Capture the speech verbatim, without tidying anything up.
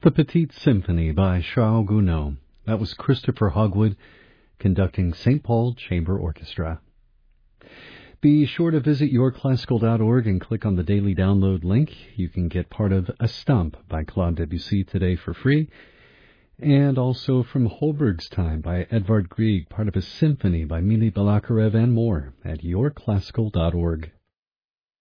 The Petite Symphony by Charles Gounod. That was Christopher Hogwood conducting Saint Paul Chamber Orchestra. Be sure to visit your classical dot org and click on the daily download link. You can get part of A Stump by Claude Debussy today for free, and also From Holberg's Time by Edvard Grieg, part of a symphony by Mili Balakirev, and more at your classical dot org.